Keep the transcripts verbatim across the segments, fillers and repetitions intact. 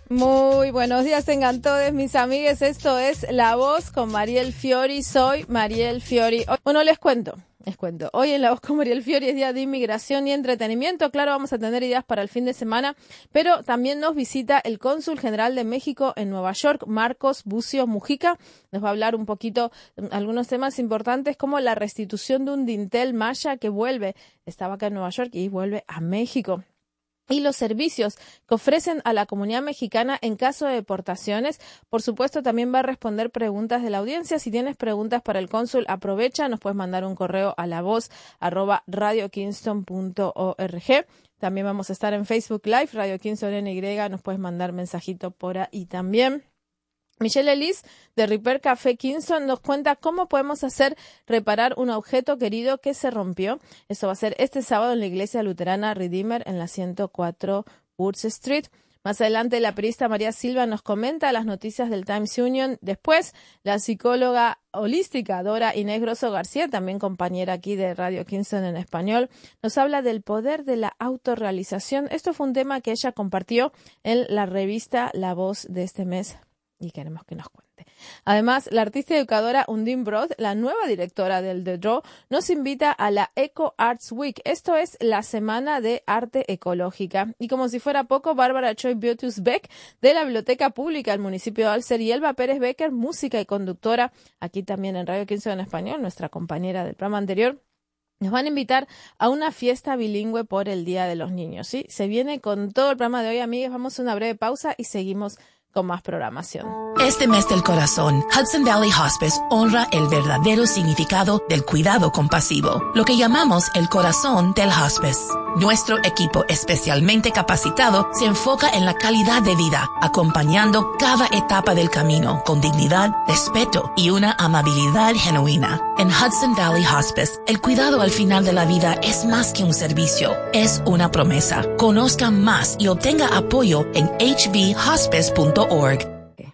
Muy buenos días, tengan todos mis amigues. Esto es La Voz con Mariel Fiori. Soy Mariel Fiori. Hoy, bueno, les cuento, les cuento. Hoy en La Voz con Mariel Fiori es día de inmigración y entretenimiento. Claro, vamos a tener ideas para el fin de semana, pero también nos visita el cónsul general de México en Nueva York, Marcos Bucio Mujica. Nos va a hablar un poquito de algunos temas importantes como la restitución de un dintel maya que vuelve, estaba acá en Nueva York y vuelve a México. Y los servicios que ofrecen a la comunidad mexicana en caso de deportaciones. Por supuesto, también va a responder preguntas de la audiencia. Si tienes preguntas para el cónsul, aprovecha. Nos puedes mandar un correo a la voz arroba radio kingston punto org. También vamos a estar en Facebook Live, Radio Kingston N Y. Nos puedes mandar mensajito por ahí también. Michelle Ellis de Repair Café Kingston nos cuenta cómo podemos hacer reparar un objeto querido que se rompió. Esto va a ser este sábado en la iglesia luterana Redeemer en la ciento cuatro Woods Street. Más adelante la periodista María Silva nos comenta las noticias del Times Union. Después la psicóloga holística Dora Inés Grosso García, también compañera aquí de Radio Kingston en español, nos habla del poder de la autorrealización. Esto fue un tema que ella compartió en la revista La Voz de este mes y queremos que nos cuente. Además, la artista y educadora Undine Broad, la nueva directora del The Draw, nos invita a la Eco Arts Week. Esto es la Semana de Arte Ecológica. Y como si fuera poco, Bárbara Choi Biotus Beck, de la Biblioteca Pública del municipio de Alcer, y Elba Pérez Becker, música y conductora, aquí también en Radio Kingston en español, nuestra compañera del programa anterior, nos van a invitar a una fiesta bilingüe por el Día de los Niños. ¿Sí? Se viene con todo el programa de hoy, amigos. Vamos a una breve pausa y seguimos con más programación. Este mes del corazón, Hudson Valley Hospice honra el verdadero significado del cuidado compasivo, lo que llamamos el corazón del hospice. Nuestro equipo especialmente capacitado se enfoca en la calidad de vida, acompañando cada etapa del camino con dignidad, respeto y una amabilidad genuina. En Hudson Valley Hospice, el cuidado al final de la vida es más que un servicio, es una promesa. Conozca más y obtenga apoyo en h v hospice punto org.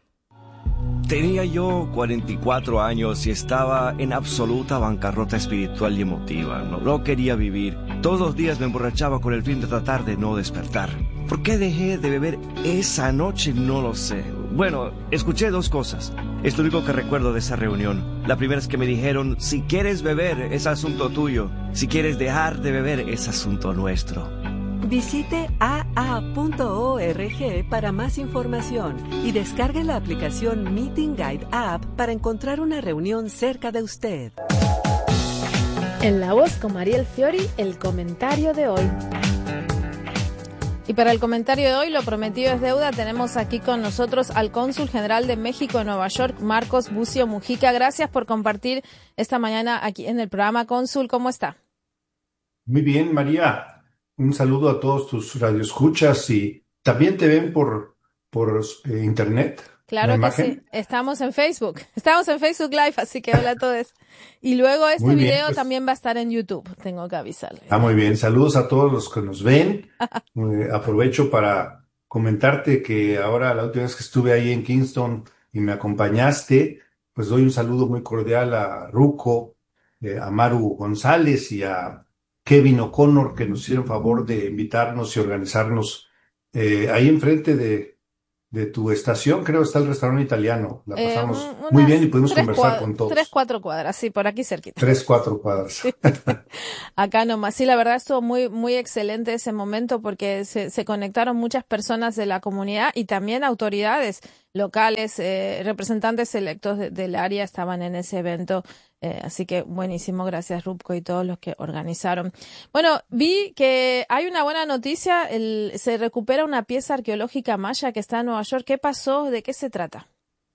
Tenía yo cuarenta y cuatro años y estaba en absoluta bancarrota espiritual y emotiva. No, no quería vivir. Todos los días me emborrachaba con el fin de tratar de no despertar. ¿Por qué dejé de beber esa noche? No lo sé. Bueno, escuché dos cosas. Es lo único que recuerdo de esa reunión. La primera es que me dijeron, si quieres beber, es asunto tuyo. Si quieres dejar de beber, es asunto nuestro. Visite a a punto org para más información y descargue la aplicación Meeting Guide App para encontrar una reunión cerca de usted. En La Voz con Mariel Fiori, el comentario de hoy. Y para el comentario de hoy, lo prometido es deuda, tenemos aquí con nosotros al cónsul general de México en Nueva York, Marcos Bucio Mujica. Gracias por compartir esta mañana aquí en el programa. Cónsul, ¿cómo está? Muy bien, María. Un saludo a todos tus radioescuchas y también te ven por, por eh, internet. Claro que sí, estamos en Facebook, estamos en Facebook Live, así que hola a todos. Y luego este muy video bien, pues, también va a estar en YouTube, tengo que avisarles. Ah, muy bien, saludos a todos los que nos ven. eh, aprovecho para comentarte que ahora la última vez que estuve ahí en Kingston y me acompañaste, pues doy un saludo muy cordial a Ruco, eh, a Maru González y a Kevin O'Connor, que nos hicieron favor de invitarnos y organizarnos eh, ahí enfrente de, de tu estación. Creo que está el restaurante italiano. La pasamos eh, muy bien y pudimos conversar con todos. Tres, cuatro cuadras, sí, por aquí cerquita. Tres, cuatro cuadras. Sí. Acá nomás. Sí, la verdad estuvo muy, muy excelente ese momento porque se, se conectaron muchas personas de la comunidad y también autoridades locales, eh, representantes electos de, del área estaban en ese evento. Eh, así que buenísimo, gracias Rupco y todos los que organizaron. Bueno, vi que hay una buena noticia, el, se recupera una pieza arqueológica maya que está en Nueva York. ¿Qué pasó? ¿De qué se trata?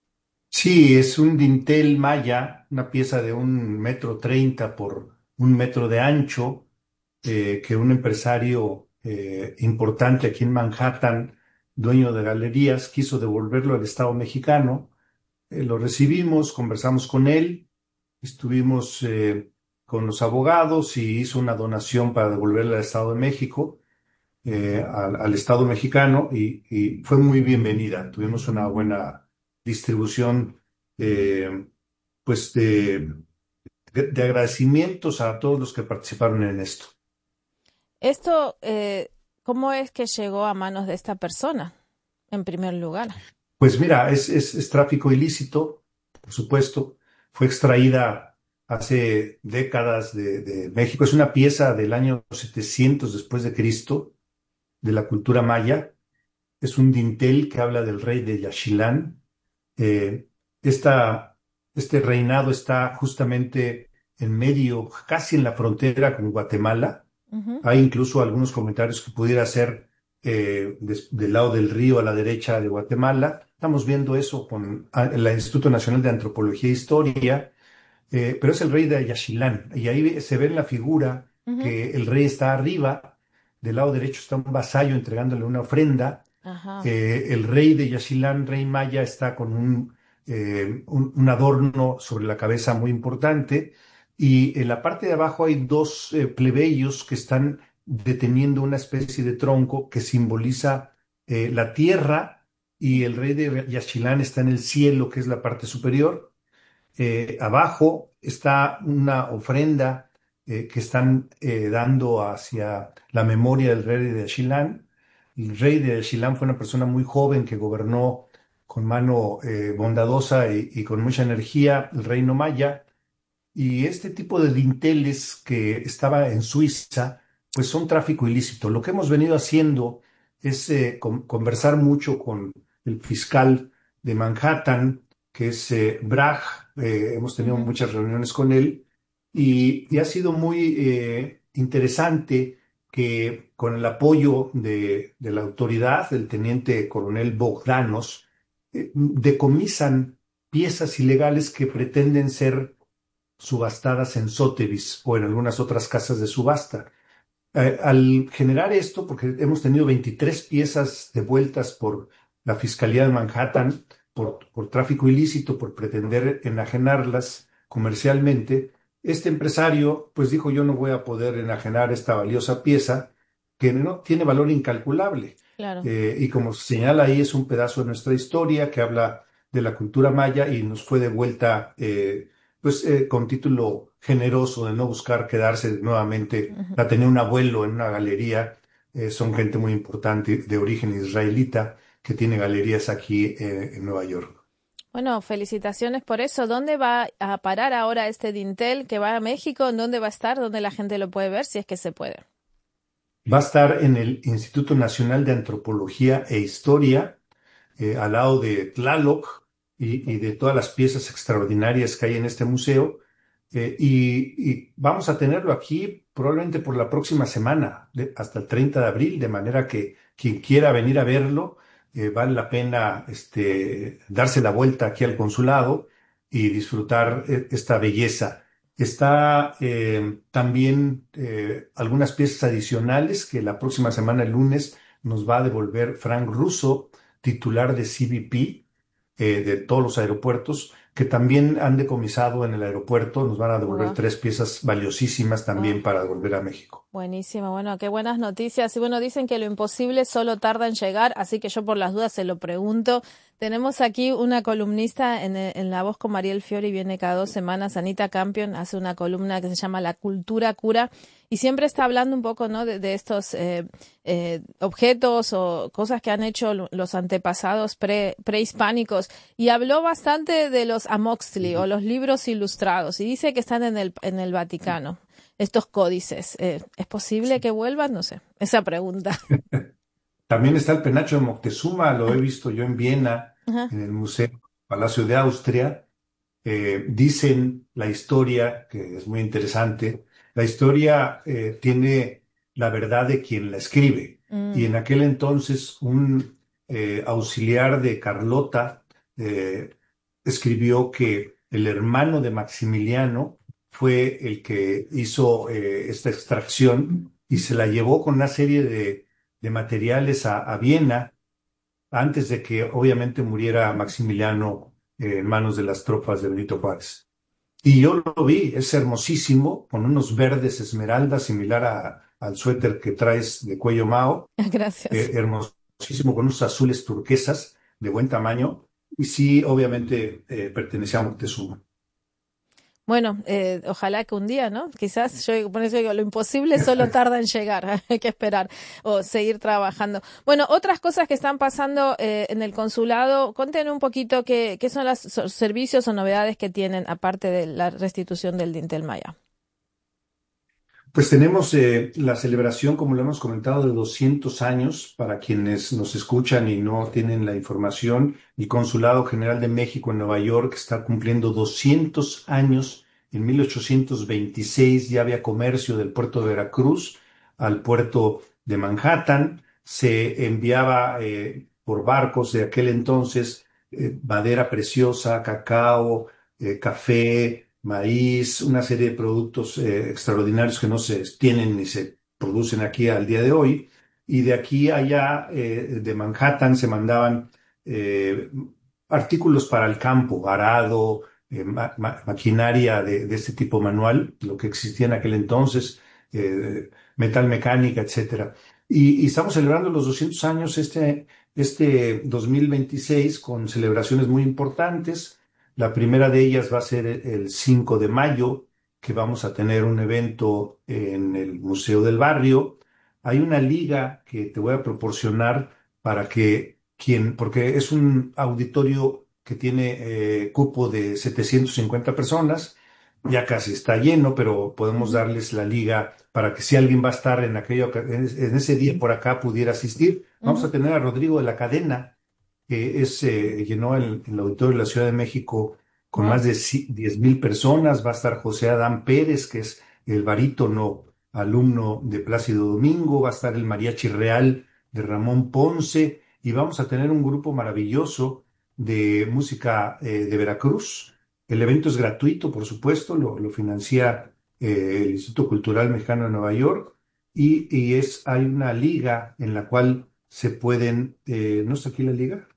Sí, es un dintel maya, una pieza de un metro treinta por un metro de ancho, eh, que un empresario eh, importante aquí en Manhattan, dueño de galerías, quiso devolverlo al Estado mexicano. Eh, lo recibimos, conversamos con él. Estuvimos eh, con los abogados y hizo una donación para devolverla al Estado de México, eh, al, al Estado mexicano, y, y fue muy bienvenida. Tuvimos una buena distribución eh, pues de, de, de agradecimientos a todos los que participaron en esto. Esto, eh, ¿cómo es que llegó a manos de esta persona? en primer lugar? Pues mira, es, es, es tráfico ilícito, por supuesto. Fue extraída hace décadas de, de México. Es una pieza del año setecientos después de Cristo, de la cultura maya. Es un dintel que habla del rey de Yaxchilán. Eh, esta, este reinado está justamente en medio, casi en la frontera con Guatemala. Uh-huh. Hay incluso algunos comentarios que pudiera ser eh, des, del lado del río a la derecha de Guatemala. Estamos viendo eso con a, el Instituto Nacional de Antropología e Historia, eh, pero es el rey de Yaxchilán. Y ahí se ve en la figura Uh-huh. que el rey está arriba, del lado derecho está un vasallo entregándole una ofrenda. Ajá. Eh, el rey de Yaxchilán, rey maya, está con un, eh, un, un adorno sobre la cabeza muy importante. Y en la parte de abajo hay dos eh, plebeyos que están deteniendo una especie de tronco que simboliza eh, la tierra, y el rey de Yaxchilán está en el cielo, que es la parte superior. Eh, abajo está una ofrenda eh, que están eh, dando hacia la memoria del rey de Yaxchilán. El rey de Yaxchilán fue una persona muy joven que gobernó con mano eh, bondadosa y, y con mucha energía el reino maya. Y este tipo de dinteles que estaba en Suiza, pues son tráfico ilícito. Lo que hemos venido haciendo es eh, con- conversar mucho con el fiscal de Manhattan, que es eh, Bragg. Eh, hemos tenido Uh-huh. muchas reuniones con él, y, y ha sido muy eh, interesante que con el apoyo de, de la autoridad, del teniente coronel Bogdanos, eh, decomisan piezas ilegales que pretenden ser subastadas en Sotheby's o en algunas otras casas de subasta. Eh, al generar esto, porque hemos tenido veintitrés piezas devueltas por la Fiscalía de Manhattan por, por tráfico ilícito, por pretender enajenarlas comercialmente, este empresario pues dijo: yo no voy a poder enajenar esta valiosa pieza que no tiene valor incalculable. Claro. Eh, y como se señala ahí, es un pedazo de nuestra historia que habla de la cultura maya, y nos fue devuelta eh, pues eh, con título generoso de no buscar quedarse nuevamente. Uh-huh. La tenía un abuelo en una galería. Eh, son gente muy importante de origen israelita que tiene galerías aquí eh, en Nueva York. Bueno, felicitaciones por eso. ¿Dónde va a parar ahora este dintel que va a México? ¿En dónde va a estar? ¿Dónde la gente lo puede ver, si es que se puede? Va a estar en el Instituto Nacional de Antropología e Historia, eh, al lado de Tlaloc y, y de todas las piezas extraordinarias que hay en este museo. Eh, y, y vamos a tenerlo aquí probablemente por la próxima semana, de- hasta el treinta de abril, de manera que quien quiera venir a verlo, eh, vale la pena este, darse la vuelta aquí al consulado y disfrutar eh, esta belleza. Está eh, también eh, algunas piezas adicionales que la próxima semana, el lunes, nos va a devolver Frank Russo, titular de C B P, eh, de todos los aeropuertos, que también han decomisado en el aeropuerto. Nos van a devolver Wow. tres piezas valiosísimas también Wow. para devolver a México. Buenísimo, bueno, qué buenas noticias. Y bueno, dicen que lo imposible solo tarda en llegar, así que yo por las dudas se lo pregunto. Tenemos aquí una columnista en, en La Voz con Mariel Fiori, viene cada dos semanas. Anita Campion hace una columna que se llama La Cultura Cura y siempre está hablando un poco, ¿no?, de, de estos eh, eh, objetos o cosas que han hecho los antepasados pre, prehispánicos. Y habló bastante de los Amoxtli o los libros ilustrados y dice que están en el, en el Vaticano. Estos códices, eh, ¿es posible que vuelvan? No sé, esa pregunta. También está el penacho de Moctezuma, lo he visto yo en Viena, Ajá. en el Museo Palacio de Austria. Eh, dicen la historia, que es muy interesante. La historia eh, tiene la verdad de quien la escribe. Mm. Y en aquel entonces un eh, auxiliar de Carlota eh, escribió que el hermano de Maximiliano fue el que hizo eh, esta extracción y se la llevó con una serie de, de materiales a, a Viena antes de que obviamente muriera Maximiliano eh, en manos de las tropas de Benito Juárez. Y yo lo vi, es hermosísimo, con unos verdes esmeralda, similar a, al suéter que traes de cuello Mao, Gracias. eh, hermosísimo, con unos azules turquesas de buen tamaño, y sí, obviamente eh, pertenecía a Moctezuma. Bueno, eh, ojalá que un día, ¿no? Quizás, yo por eso digo, lo imposible solo tarda en llegar, hay que esperar o seguir trabajando. Bueno, otras cosas que están pasando eh, en el consulado, cuéntenos un poquito qué, qué son los servicios o novedades que tienen, aparte de la restitución del dintel maya. Pues tenemos eh, la celebración, como lo hemos comentado, de doscientos años. Para quienes nos escuchan y no tienen la información, el Consulado General de México en Nueva York está cumpliendo doscientos años. En mil ochocientos veintiséis ya había comercio del puerto de Veracruz al puerto de Manhattan. Se enviaba eh, por barcos de aquel entonces eh, madera preciosa, cacao, eh, café, maíz, una serie de productos eh, extraordinarios que no se tienen ni se producen aquí al día de hoy. Y de aquí a allá, eh, de Manhattan, se mandaban eh, artículos para el campo, arado, eh, ma- ma- maquinaria de, de este tipo manual, lo que existía en aquel entonces, eh, metal mecánica, etcétera. Y, y estamos celebrando los doscientos años este, este dos mil veintiséis con celebraciones muy importantes. La primera de ellas va a ser el cinco de mayo, que vamos a tener un evento en el Museo del Barrio. Hay una liga que te voy a proporcionar para que quien, porque es un auditorio que tiene eh, cupo de setecientas cincuenta personas, ya casi está lleno, pero podemos Ujú. darles la liga para que si alguien va a estar en aquella, oca- en en ese día por acá pudiera asistir. Vamos a Ujú. tener a Rodrigo de la Cadena, que es, eh, llenó el, el auditorio de la Ciudad de México con Wow. más de diez mil personas. Va a estar José Adán Pérez, que es el barítono alumno de Plácido Domingo. Va a estar el Mariachi Real de Ramón Ponce. Y vamos a tener un grupo maravilloso de música eh, de Veracruz. El evento es gratuito, por supuesto, lo, lo financia eh, el Instituto Cultural Mexicano de Nueva York. Y, y es, hay una liga en la cual se pueden, eh, ¿no está aquí la liga?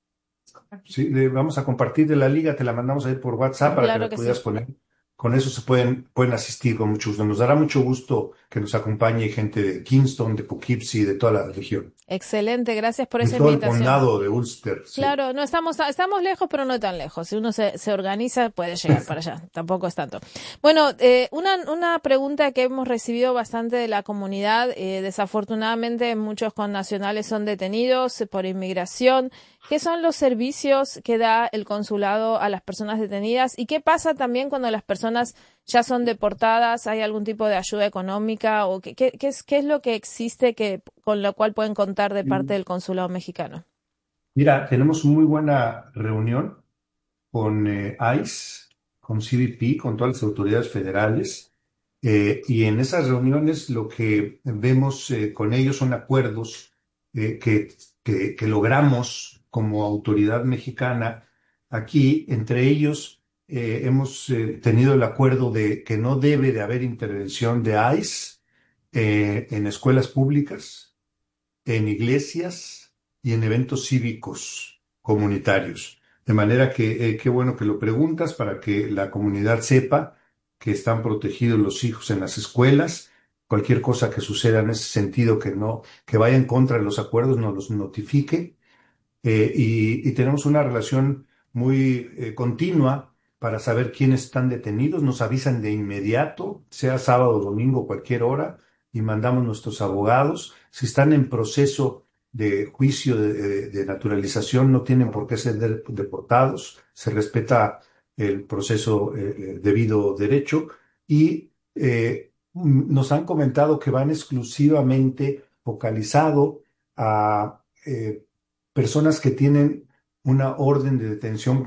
Sí, le vamos a compartir de la liga, te la mandamos a ir por WhatsApp para que Claro la que pudieras sí. poner. Con eso se pueden, pueden asistir con mucho gusto. Nos dará mucho gusto que nos acompañe gente de Kingston, de Poughkeepsie, de toda la región, Excelente, gracias por de esa todo el invitación. condado de Ulster. Sí. Claro, no estamos, estamos lejos, pero no tan lejos. Si uno se, se organiza, puede llegar para allá. Tampoco es tanto. Bueno, eh, una, una pregunta que hemos recibido bastante de la comunidad. Eh, desafortunadamente, muchos connacionales son detenidos por inmigración. ¿Qué son los servicios que da el consulado a las personas detenidas? ¿Y qué pasa también cuando las personas ya son deportadas? ¿Hay algún tipo de ayuda económica? ¿O qué, qué, qué es, qué es lo que existe que, con lo cual pueden contar de parte del consulado mexicano? Mira, tenemos muy buena reunión con eh, ICE, con C B P, con todas las autoridades federales. Eh, y en esas reuniones lo que vemos eh, con ellos son acuerdos eh, que, que, que logramos como autoridad mexicana aquí. Entre ellos eh, hemos eh, tenido el acuerdo de que no debe de haber intervención de ICE eh, en escuelas públicas, en iglesias y en eventos cívicos comunitarios. De manera que eh, qué bueno que lo preguntas para que la comunidad sepa que están protegidos los hijos en las escuelas. Cualquier cosa que suceda en ese sentido que no, que vaya en contra de los acuerdos, nos los notifique. Eh, y, y tenemos una relación muy eh, continua para saber quiénes están detenidos. Nos avisan de inmediato, sea sábado, domingo, cualquier hora, y mandamos nuestros abogados. Si están en proceso de juicio de, de- de naturalización, no tienen por qué ser de- deportados. Se respeta el proceso eh, eh, debido derecho. Y eh, mm, nos han comentado que van exclusivamente focalizado a eh, personas que tienen una orden de detención